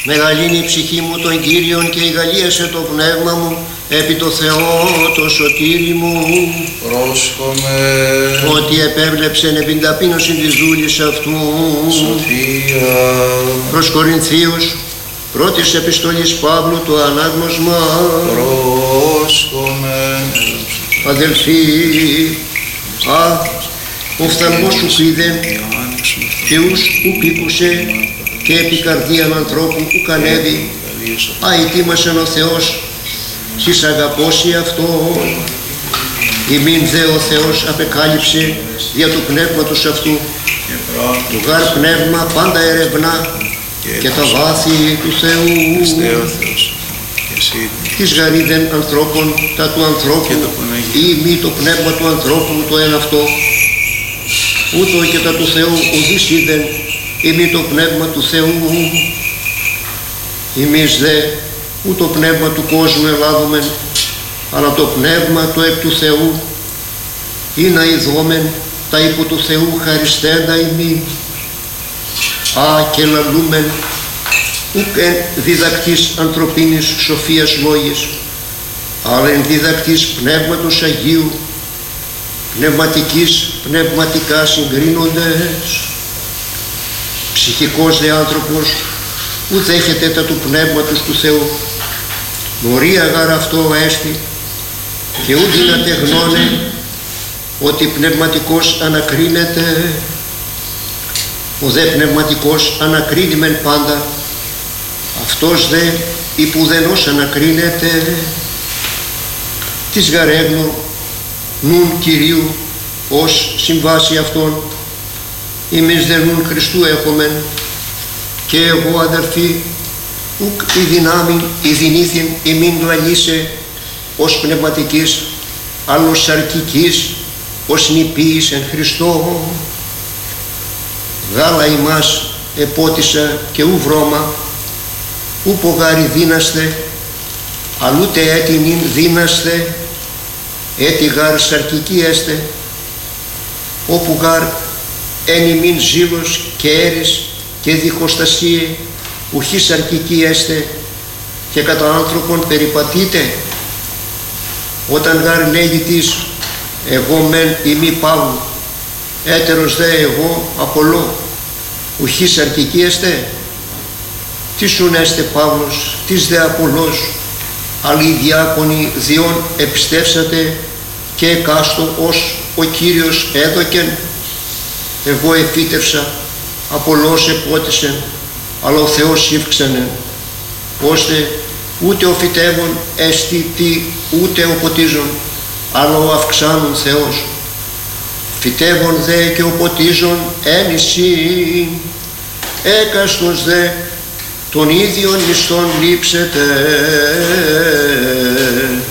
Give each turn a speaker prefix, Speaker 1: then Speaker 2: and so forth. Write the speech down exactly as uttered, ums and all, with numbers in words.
Speaker 1: Μεγαλύνει η ψυχή μου τον Κύριον και ηγαλίασε το πνεύμα μου επί το Θεό το σωτήρι μου.
Speaker 2: Πρόσχομαι
Speaker 1: ότι επέβλεψεν επί την ταπείνωση της δούλης αυτού.
Speaker 2: Σοφία
Speaker 1: Προς Κορινθίους, πρώτης επιστολής Παύλου το ανάγνωσμα.
Speaker 2: Πρόσχομαι
Speaker 1: Αδελφοί, α, ο φθαλμός σου πήδε και ους ουκ ήκουσε και επί καρδίαν ανθρώπου ουκ ανέβη. Α, ετοίμασεν ο Θεός σεις αγαπώσει αυτό. Ημίν δε ο Θεός απεκάλυψε δια του πνεύματος αυτού. Το γάρ πνεύμα πάντα ερευνά και τα βάθη του Θεού. Τις γαρίδεν ανθρώπων τα του ανθρώπου ή μη το πνεύμα του ανθρώπου το ένα αυτό. Ούτω και τα του Θεού ουδείς είδεν ή μη το πνεύμα του Θεού. Εμείς δε ού το πνεύμα του κόσμου ελάβομεν, αλλά το πνεύμα το εκ του Θεού ή να ειδόμεν τα υπό του Θεού χαριστέντα ημί. Α, και λαλούμεν ουκ εν διδακτής ανθρωπίνης σοφίας λόγης, αλλά εν διδακτής πνεύματος Αγίου, πνευματικής πνευματικά συγκρίνοντες. Ψυχικός δε άνθρωπος ου δέχεται τα του πνεύματος του Θεού, μορία γάρ αυτό έστι, και ου δύναται γνώνε ότι πνευματικός ανακρίνεται. Ο δε πνευματικός ανακρίνει μεν πάντα, αυτός δε υπουδενός ανακρίνεται. Της γαρέγνω νουν Κυρίου ως συμβάσει αυτόν, εμείς δε νουν Χριστού έχομεν, και εγώ αδερφοί ουκ η δυνάμει η δυνήθην ημίν λαλήσε ως πνευματικής, άλλος σαρκικής ως νηπίης εν Χριστώ. Γάλα ημάς επότισα και ου βρώμα, ου πογάρι δύναστε, αλλούτε έτεινην δύναστε, έτι γάρ σαρκική έστε, όπου γάρ εν ημίν ζήλος και έρης και διχοστασίε, ουχή σαρκική έστε, και κατά άνθρωπον περιπατείτε. Όταν γάρ λέγει της εγώ μεν ημί Παύλου, έτερος δε εγώ Απολλώ, ουχή σαρκική έστε. Τι σουν έστε Παύλος, τις δε Απολλώς, αλλά οι διάκονοι διόν επιστεύσατε και εκάστο ως ο Κύριος έδωκεν. Εγώ εφύτευσα, Απολλώς επότισεν, αλλά ο Θεός σύυξανε, ώστε ούτε ο φυτεύων έστι τι, ούτε ο ποτίζων, αλλά ο αυξάνων Θεός. Φυτεύων δε και ο ποτίζων εν εισήν, έκαστος δε τον ίδιον μισθόν λείψετε.